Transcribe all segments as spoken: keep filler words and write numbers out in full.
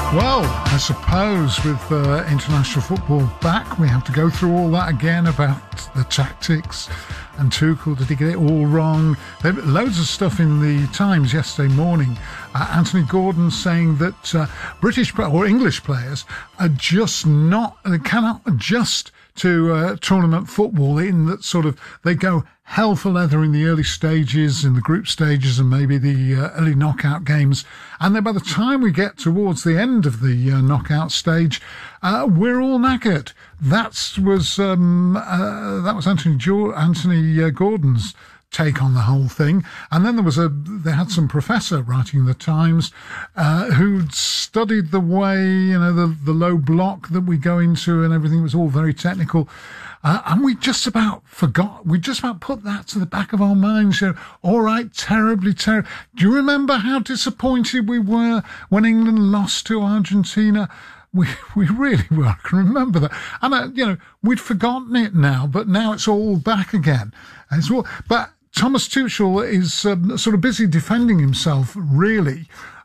Well, I suppose with uh, international football back, we have to go through all that again about the tactics. And Tuchel, did he get it all wrong? There were loads of stuff in the Times yesterday morning. Uh, Anthony Gordon saying that uh, British or English players are just not, they cannot adjust to uh, tournament football, in that sort of they go hell for leather in the early stages, in the group stages, and maybe the uh, early knockout games. And then by the time we get towards the end of the uh, knockout stage, uh, we're all knackered. That was um, uh, that was Anthony jo- Anthony uh, Gordon's take on the whole thing. And then there was a they had some professor writing in the Times uh, who'd studied the way, you know, the the low block that we go into and everything. It was all very technical. Uh, and we just about forgot, we just about put that to the back of our minds. You know, all right, terribly, terribly. Do you remember how disappointed we were when England lost to Argentina? We we really were. I can remember that. And, uh, you know, we'd forgotten it now, but now it's all back again. And it's all, but Thomas Tuchel is um, sort of busy defending himself, really,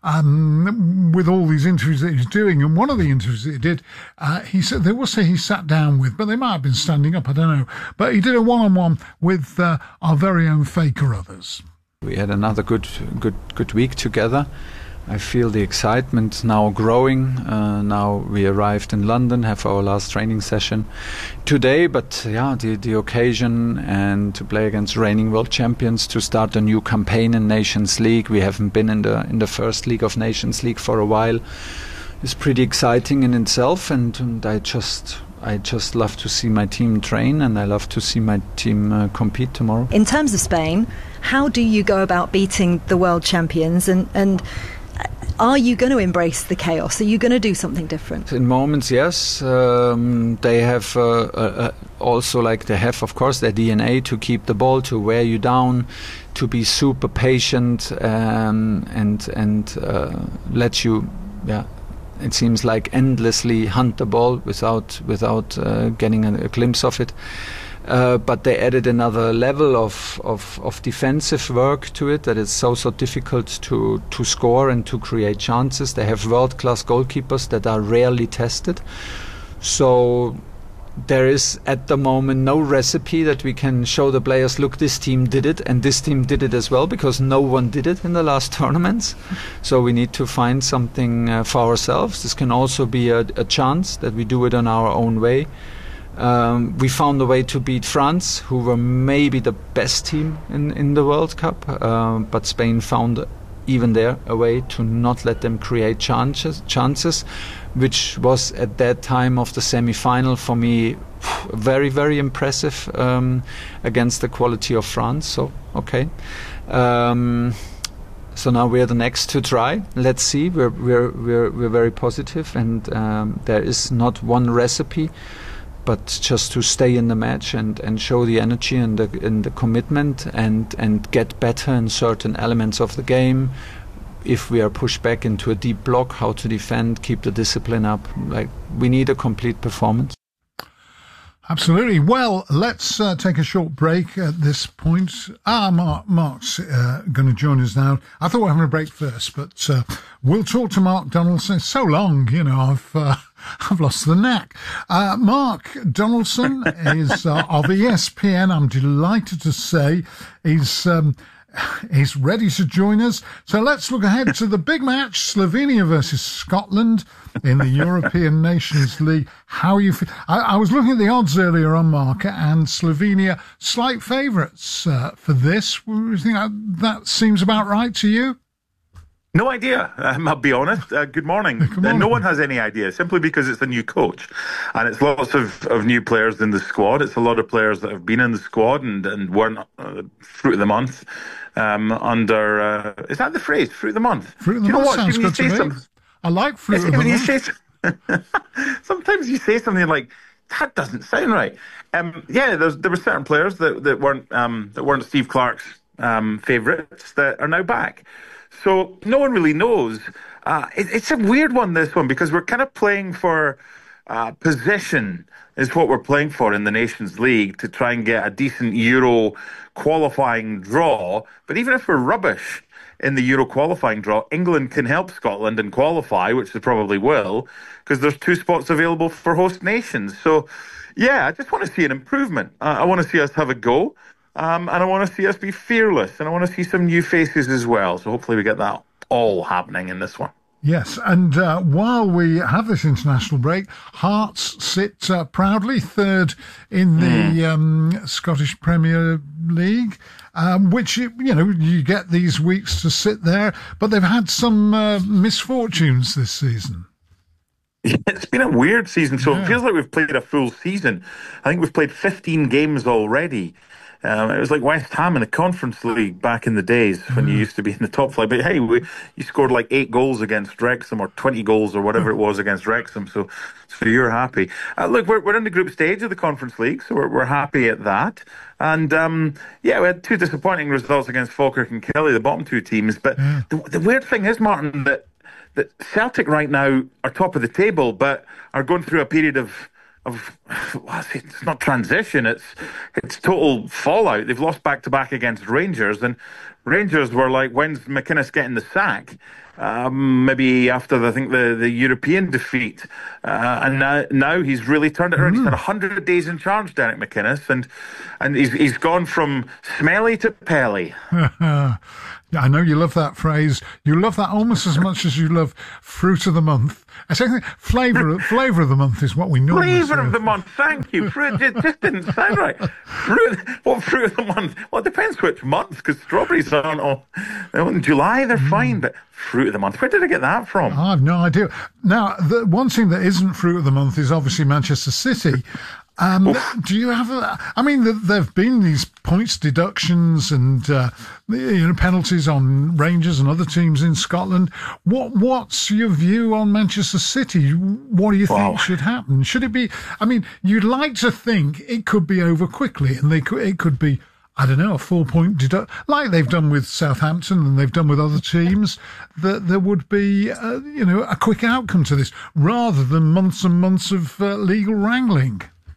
um, with all these interviews that he's doing. And one of the interviews that he did, uh, he said, they will say he sat down with, but they might have been standing up, I don't know. But he did a one-on-one with uh, our very own Faye Carruthers. We had another good, good, good week together. I feel the excitement now growing. Uh, now we arrived in London, have our last training session today. But yeah, the, the occasion and to play against reigning world champions, to start a new campaign in Nations League. We haven't been in the in the first league of Nations League for a while. It's pretty exciting in itself, and, and I just. I just love to see my team train, and I love to see my team uh, compete tomorrow. In terms of Spain, how do you go about beating the world champions, and, and are you going to embrace the chaos? Are you going to do something different? In moments, yes. Um, they have uh, uh, also, like they have, of course, their D N A to keep the ball, to wear you down, to be super patient, um, and and uh, let you, yeah. It seems like endlessly hunt the ball without without uh, getting a, a glimpse of it. Uh, but they added another level of, of, of defensive work to it, that it's so so difficult to, to score and to create chances. They have world-class goalkeepers that are rarely tested. So there is at the moment no recipe that we can show the players, look, this team did it and this team did it as well, because no one did it in the last tournaments. So we need to find something uh, for ourselves. This can also be a, a chance that we do it on our own way. Um, we found a way to beat France, who were maybe the best team in, in the World Cup, uh, but Spain found even there a way to not let them create chances, chances, which was at that time of the semi-final for me very, very impressive um, against the quality of France. So, okay. Um, so now we're the next to try. Let's see. We're we're we're we're very positive, and um, there is not one recipe, but just to stay in the match and, and show the energy and the and the commitment, and and get better in certain elements of the game. If we are pushed back into a deep block, how to defend, keep the discipline up. Like, we need a complete performance. Absolutely. Well, let's uh, take a short break at this point. Ah, Mark, Mark's uh, going to join us now. I thought we were having a break first, but uh, we'll talk to Mark Donaldson. It's so long, you know, I've uh, I've lost the knack. Uh, Mark Donaldson is uh, of E S P N. I'm delighted to say he's um, he's ready to join us. So let's look ahead to the big match, Slovenia versus Scotland in the European Nations League. How are you fe- I, I was looking at the odds earlier on, Mark, and Slovenia slight favourites uh, for this. You think that, that seems about right to you? No idea, um, I'll be honest. Uh, good morning. Good morning. Uh, no one has any idea, simply because it's a new coach. And it's lots of, of new players in the squad. It's a lot of players that have been in the squad and, and weren't uh, fruit of the month um, under... Uh, is that the phrase, fruit of the month? Fruit of the Do you month know what? sounds good to me. Some, I like fruit of the when month. You say, sometimes you say something like, that doesn't sound right. Um, yeah, there's, there were certain players that, that weren't um, that weren't Steve Clarke's um, favourites that are now back. So no one really knows. Uh, it, it's a weird one, this one, because we're kind of playing for uh, position is what we're playing for in the Nations League, to try and get a decent Euro qualifying draw. But even if we're rubbish in the Euro qualifying draw, England can help Scotland and qualify, which they probably will, because there's two spots available for host nations. So, yeah, I just want to see an improvement. Uh, I want to see us have a go, um, and I want to see us be fearless, and I want to see some new faces as well. So hopefully we get that all happening in this one. Yes, and uh, while we have this international break, Hearts sit uh, proudly third in the mm. um, Scottish Premier League, um, which, you know, you get these weeks to sit there, but they've had some uh, misfortunes this season. It's been a weird season, so yeah. It feels like we've played a full season. I think we've played fifteen games already. Um, it was like West Ham in the Conference League back in the days when mm. you used to be in the top flight. But hey, we, you scored like eight goals against Wrexham, or twenty goals, or whatever it was against Wrexham. So, so you're happy. Uh, look, we're we're in the group stage of the Conference League, so we're we're happy at that. And um, yeah, we had two disappointing results against Falkirk and Kelly, the bottom two teams. But mm. the, the weird thing is, Martin, that that Celtic right now are top of the table, but are going through a period of. Of well, it's not transition, it's it's total fallout. They've lost back to back against Rangers, and Rangers were like, when's McInnes getting the sack? Um, maybe after I think the, the European defeat, uh, and now, now he's really turned it around. Mm. He's had a hundred days in charge, Derek McInnes, and and he's he's gone from smelly to pelly. I know you love that phrase. You love that almost as much as you love fruit of the month. I think flavour flavour of the month is what we know. Flavour of the month, thank you. Fruit, it just didn't sound right. Fruit, what fruit of the month? Well, it depends which month, because strawberries aren't all. In July they're mm. fine, but fruit of the month. Where did I get that from? I have no idea. Now, the one thing that isn't fruit of the month is obviously Manchester City. Um, do you have a, I mean, there have been these points deductions and, uh, you know, penalties on Rangers and other teams in Scotland. What, what's your view on Manchester City? What do you think wow. should happen? Should it be, I mean, you'd like to think it could be over quickly and they could, it could be, I don't know, a four point deduct, like they've done with Southampton and they've done with other teams, that there would be, uh, you know, a quick outcome to this rather than months and months of uh, legal wrangling.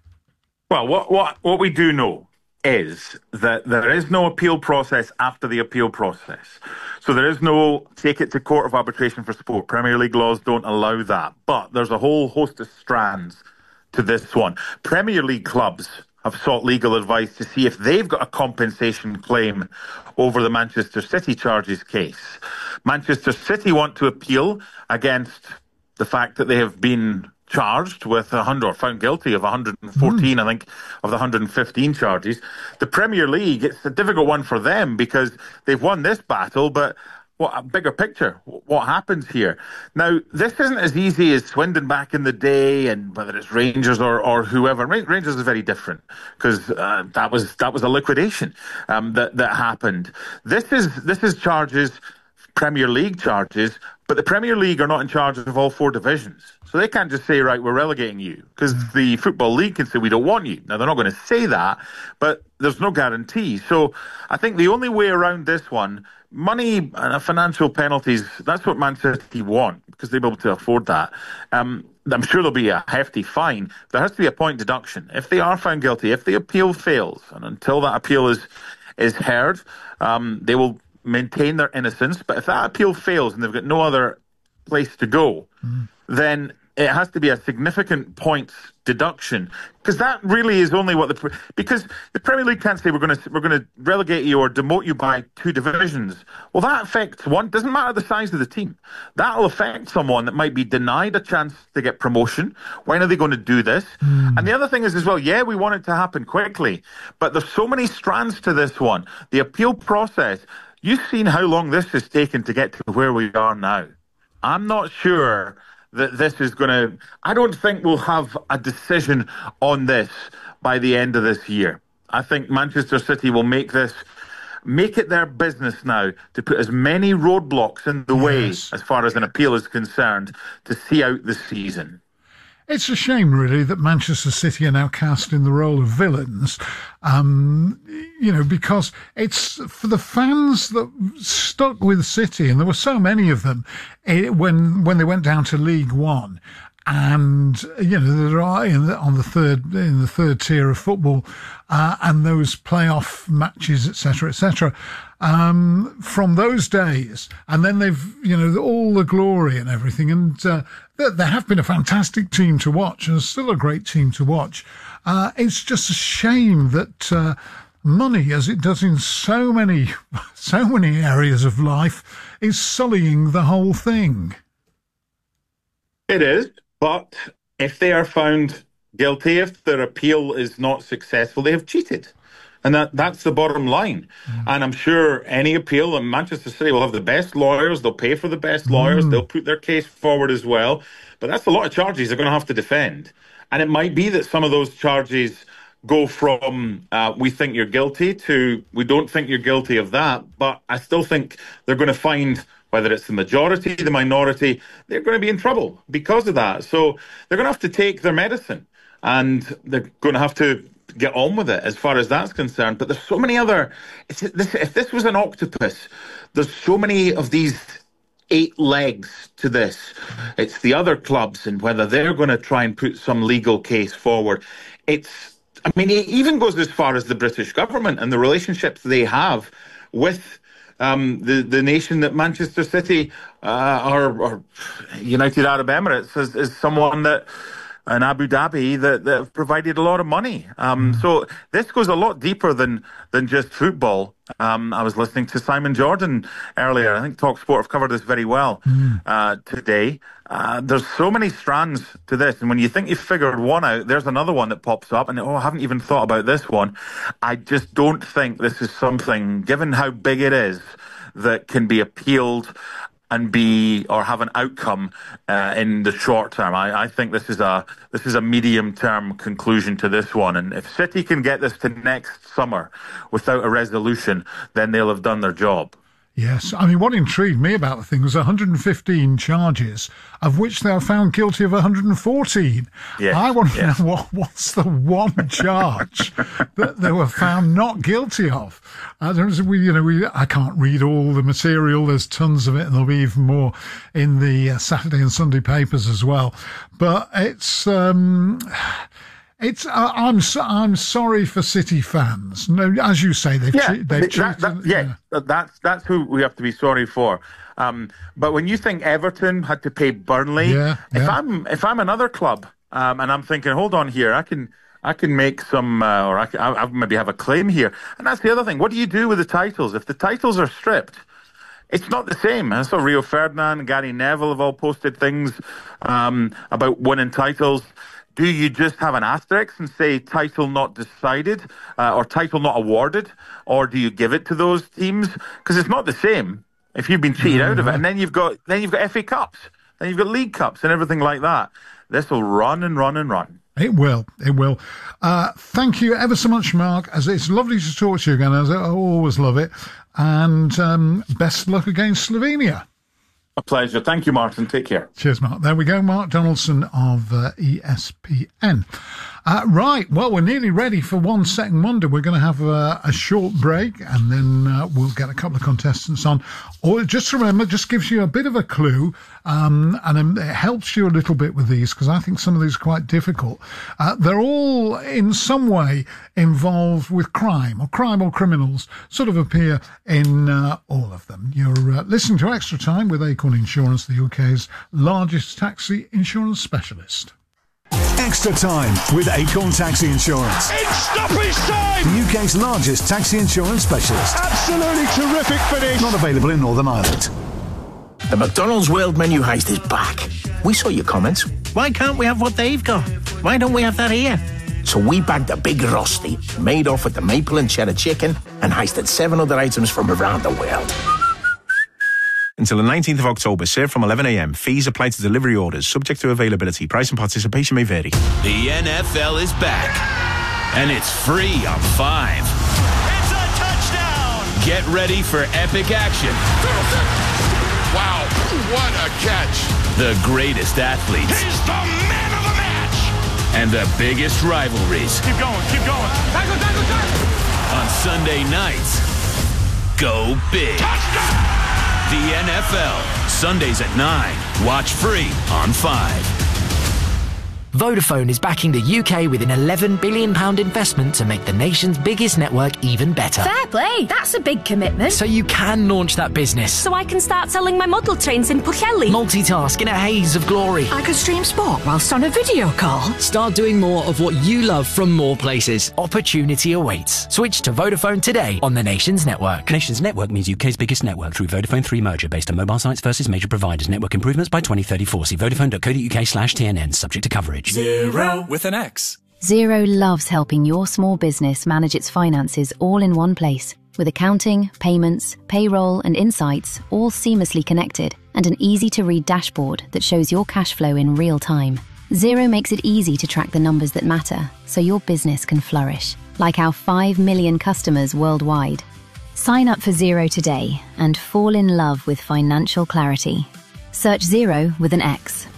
Well, what, what, what we do know is that there is no appeal process after the appeal process. So there is no take it to court of arbitration for sport. Premier League laws don't allow that. But there's a whole host of strands to this one. Premier League clubs have sought legal advice to see if they've got a compensation claim over the Manchester City charges case. Manchester City want to appeal against the fact that they have been charged with a hundred, or found guilty of one hundred fourteen, mm. I think, of the one hundred fifteen charges. The Premier League, it's a difficult one for them because they've won this battle, but what a bigger picture, what happens here? Now, this isn't as easy as Swindon back in the day, and whether it's Rangers or, or whoever. Rangers is very different because uh, that was that was a liquidation um, that that happened. This is this is charges, Premier League charges, but the Premier League are not in charge of all four divisions. So they can't just say, right, we're relegating you, because the Football League can say, we don't want you. Now, they're not going to say that, but there's no guarantee. So I think the only way around this one, money and financial penalties, that's what Man City want, because they'll be able to afford that. Um, I'm sure there'll be a hefty fine. There has to be a point deduction. If they are found guilty, if the appeal fails, and until that appeal is, is heard, um, they will maintain their innocence. But if that appeal fails and they've got no other place to go, mm. then it has to be a significant points deduction, because that really is only what the because the Premier League can't say we're going to we're going to relegate you or demote you by two divisions. Well, that affects one. Doesn't matter the size of the team. That'll affect someone that might be denied a chance to get promotion. When are they going to do this? Mm. And the other thing is as well, yeah, we want it to happen quickly, but there's so many strands to this one. The appeal process. You've seen how long this has taken to get to where we are now. I'm not sure that this is going to... I don't think we'll have a decision on this by the end of this year. I think Manchester City will make this... make it their business now to put as many roadblocks in the yes. way, as far as an appeal is concerned, to see out the season. It's a shame, really, that Manchester City are now cast in the role of villains, um, you know, because it's for the fans that stuck with City, and there were so many of them it, when when they went down to League One. and you know there are in the, on the third in the third tier of football, uh, and those playoff matches, et cetera, et cetera, um, from those days, and then they've you know all the glory and everything, and uh, they, they have been a fantastic team to watch, and still a great team to watch. Uh, it's just a shame that uh, money, as it does in so many so many areas of life, is sullying the whole thing. It is. But if they are found guilty, if their appeal is not successful, they have cheated. And that, that's the bottom line. Mm. And I'm sure any appeal, and Manchester City will have the best lawyers, they'll pay for the best lawyers, mm. they'll put their case forward as well. But that's a lot of charges they're going to have to defend. And it might be that some of those charges go from uh, we think you're guilty to we don't think you're guilty of that. But I still think they're going to find, whether it's the majority, the minority, they're going to be in trouble because of that. So they're going to have to take their medicine, and they're going to have to get on with it as far as that's concerned. But there's so many other... It's, this, if this was an octopus, there's so many of these eight legs to this. It's the other clubs and whether they're going to try and put some legal case forward. It's... I mean, it even goes as far as the British government and the relationships they have with... Um, the, the nation that Manchester City uh, or, or United Arab Emirates is, is someone that, and Abu Dhabi, that, that have provided a lot of money. Um, mm. So this goes a lot deeper than, than just football. Um, I was listening to Simon Jordan earlier. I think TalkSport have covered this very well mm. uh, today. Uh, there's so many strands to this, and when you think you've figured one out, there's another one that pops up, and oh, I haven't even thought about this one. I just don't think this is something, given how big it is, that can be appealed and be or have an outcome uh, in the short term. I, I think this is a this is a medium term conclusion to this one, and if City can get this to next summer without a resolution, then they'll have done their job. Yes, I mean, what intrigued me about the thing was one hundred fifteen charges, of which they were found guilty of one hundred fourteen. Yes, I want to yes. know what, what's the one charge that they were found not guilty of. I don't, we, you know, we, I can't read all the material. There's tons of it, and there'll be even more in the uh, Saturday and Sunday papers as well. But it's... Um, It's. Uh, I'm. So, I'm sorry for City fans. No, as you say, they've. Yeah, che- they've that, that, yeah, yeah, that's that's who we have to be sorry for. Um, but when you think Everton had to pay Burnley, yeah, if yeah. I'm if I'm another club, um, and I'm thinking, hold on here, I can I can make some, uh, or I, can, I, I maybe have a claim here. And that's the other thing. What do you do with the titles if the titles are stripped? It's not the same. I saw Rio Ferdinand and Gary Neville have all posted things um, about winning titles. Do you just have an asterisk and say title not decided uh, or title not awarded? Or do you give it to those teams? Because it's not the same if you've been cheated mm-hmm. out of it. And then you've got then you've got F A Cups, then you've got League Cups and everything like that. This will run and run and run. It will. It will. Uh, thank you ever so much, Mark. As it's lovely to talk to you again. As I always love it. And um, best luck against Slovenia. A pleasure. Thank you, Martin. Take care. Cheers, Mark. There we go. Mark Donaldson of uh, E S P N. Uh, right. Well, we're nearly ready for One Second Wonder. We're going to have a, a short break, and then uh, we'll get a couple of contestants on. Or just remember, just gives you a bit of a clue, um, and it helps you a little bit with these, because I think some of these are quite difficult. Uh, they're all in some way involved with crime, or crime or criminals, sort of appear in uh, all of them. You're uh, listening to Extra Time with Acorn Insurance, the U K's largest taxi insurance specialist. Extra Time with Acorn Taxi Insurance. It's stoppage time! The U K's largest taxi insurance specialist. Absolutely terrific finish! Not available in Northern Ireland. The McDonald's World Menu Heist is back. We saw your comments. Why can't we have what they've got? Why don't we have that here? So we bagged a big Rusty, made off with the maple and cheddar chicken, and heisted seven other items from around the world. Until the nineteenth of October, served from eleven a.m. Fees apply to delivery orders, subject to availability. Price and participation may vary. The N F L is back, and it's free on Five. It's a touchdown! Get ready for epic action. Wow, what a catch! The greatest athletes. He's the man of the match! And the biggest rivalries. Keep going, keep going. Tackle, tackle, tackle! On Sunday nights, go big. Touchdown! The N F L, Sundays at nine. Watch free on Five. Vodafone is backing the U K with an eleven billion pounds investment to make the nation's biggest network even better. Fair play, that's a big commitment. So you can launch that business. So I can start selling my model trains in Pwllheli. Multitask in a haze of glory. I could stream sport whilst on a video call. Start doing more of what you love from more places. Opportunity awaits. Switch to Vodafone today on the Nation's network. Nation's network means U K's biggest network through Vodafone three merger based on mobile sites versus major providers. Network improvements by twenty thirty-four. See vodafone.co.uk slash TNN. Subject to coverage. Zero with an X. Xero loves helping your small business manage its finances all in one place. With accounting, payments, payroll and insights all seamlessly connected and an easy-to-read dashboard that shows your cash flow in real time. Xero makes it easy to track the numbers that matter so your business can flourish, like our five million customers worldwide. Sign up for Xero today and fall in love with financial clarity. Search Xero with an X.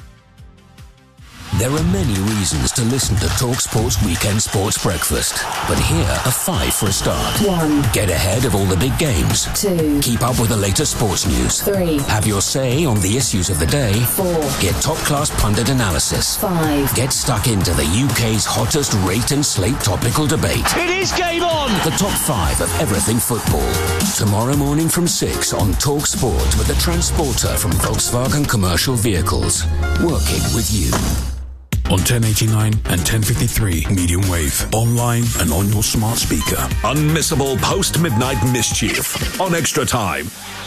There are many reasons to listen to TalkSport's Weekend Sports Breakfast, but here are five for a start. One. Get ahead of all the big games. Two. Keep up with the latest sports news. Three. Have your say on the issues of the day. Four. Get top-class pundit analysis. Five. Get stuck into the U K's hottest rate and slate topical debate. It is game on! The top five of everything football. Tomorrow morning from six on TalkSport with the transporter from Volkswagen Commercial Vehicles. Working with you. On ten eighty-nine and ten fifty-three medium wave, online and on your smart speaker. Unmissable post-midnight mischief on Extra Time.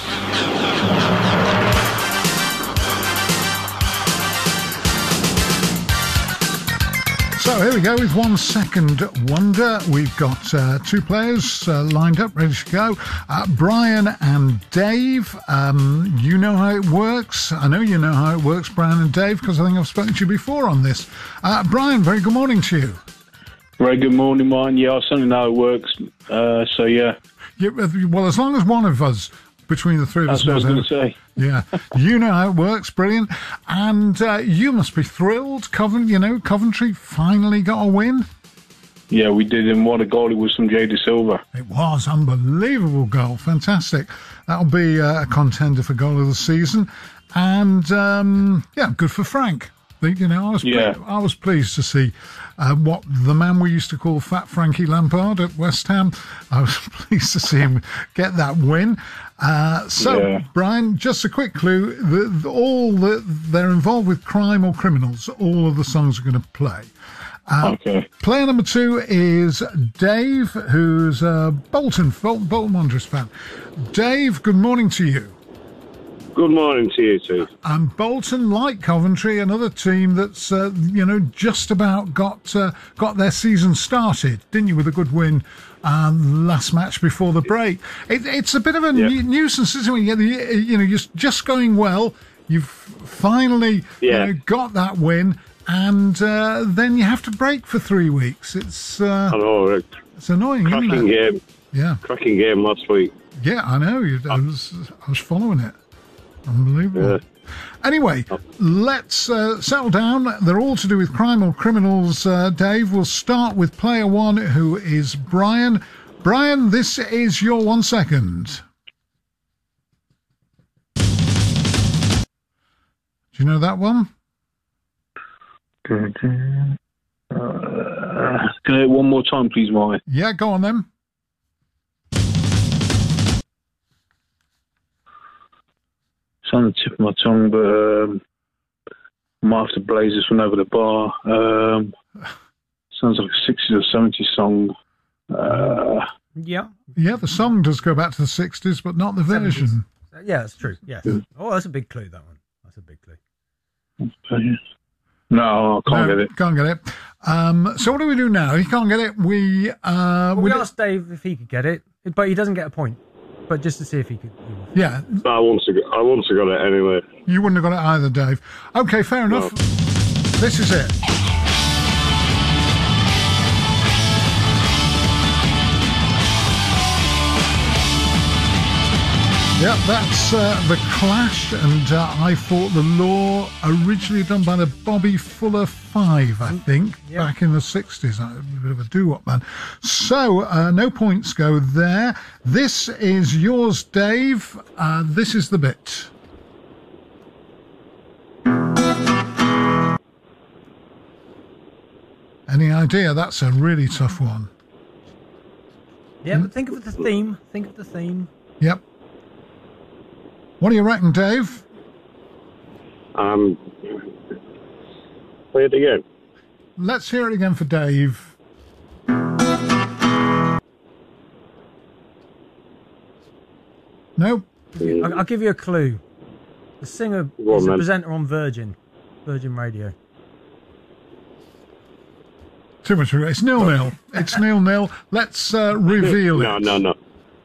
So here we go with one second wonder. We've got uh, two players uh, lined up, ready to go. Uh, Brian and Dave. Um, you know how it works. I know you know how it works, Brian and Dave, because I think I've spoken to you before on this. Uh, Brian, very good morning to you. Very good morning, Martin. Yeah, I certainly know how it works. Uh, so, yeah. yeah. Well, as long as one of us, between the three of us, That's what I was going to say. Yeah, you know how it works, brilliant. And uh, you must be thrilled. Covent, you know, Coventry finally got a win. Yeah, we did, and what a goal it was from Jay De Silva. It was unbelievable goal, fantastic. That'll be uh, a contender for goal of the season, and um, yeah, good for Frank. You know, I was yeah. ple- I was pleased to see uh, what the man we used to call Fat Frankie Lampard at West Ham. I was pleased to see him get that win. Uh, so, yeah. Brian, just a quick clue: the, the, all the, they're involved with crime or criminals. All of the songs are going to play. Uh, okay. Player number two is Dave, who's a Bolton Bolton, Bolton Wanderers fan. Dave, good morning to you. Good morning to you too. And Bolton, like Coventry, another team that's uh, you know just about got uh, got their season started, didn't you, with a good win um, last match before the break? It, it's a bit of a yeah. nu- nuisance, isn't it? You, you know, you're just going well. You've finally yeah. you know, got that win, and uh, then you have to break for three weeks. It's uh, I know, Rick. It's annoying, cracking isn't it? game. Yeah, cracking game last week. Yeah, I know. You, I was I was following it. Unbelievable. Yeah. Anyway, let's uh, settle down. They're all to do with crime or criminals, uh, Dave. We'll start with player one, who is Brian. Brian, this is your one second. Do you know that one? Uh, can I hit one more time, please, Martin? Yeah, go on then. It's on the tip of my tongue, but um, I might have to blaze this one over the bar. Um, sounds like a sixties or seventies song. Uh, yeah. Yeah, the song does go back to the sixties, but not the version. seventies. Yeah, that's true. Yes. Yeah. Oh, that's a big clue, that one. That's a big clue. No, I can't no, get it. Can't get it. Um, so what do we do now? He can't get it. We uh, well, we we asked Dave if he could get it, but he doesn't get a point. But just to see if he could. Yeah. I wouldn't have got, I wouldn't have got it anyway. You wouldn't have got it either, Dave. Okay, fair enough. No. This is it. Yeah, that's uh, The Clash, and uh, I Fought the Law, originally done by the Bobby Fuller Five, I think, yep. back in the sixties. A bit of a doo-wop, man. So, uh, no points go there. This is yours, Dave. Uh, this is the bit. idea. That's a really tough one. Yeah, but think of the theme. Think of the theme. Yep. What do you reckon, Dave? Um, play it again. Let's hear it again for Dave. No? I'll, I'll give you a clue. The singer Go on, is a then. presenter on Virgin. Virgin Radio. Too much. It's nil-nil. It's nil-nil. Let's uh, reveal No, it. no, no.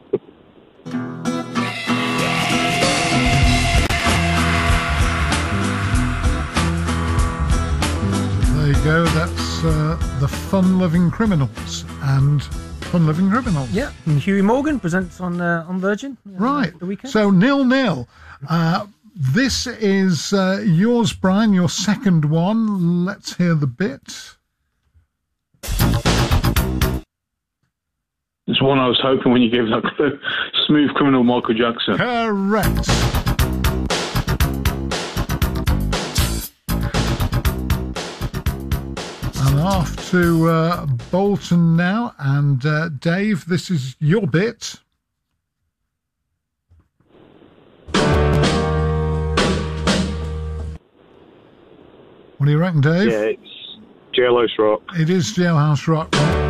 There you go. That's uh, the Fun-Loving Criminals and Fun-Loving Criminals. Yeah, and Huey Morgan presents on uh, on Virgin. uh, Right. The weekend. So nil-nil. Uh, this is uh, yours, Brian, your second one. Let's hear the bit. It's one I was hoping when you gave that clue. Smooth Criminal Michael Jackson. Correct. And off to uh, Bolton now. And uh, Dave, this is your bit. What do you reckon, Dave? Yeah, it's Jailhouse Rock. It is Jailhouse Rock.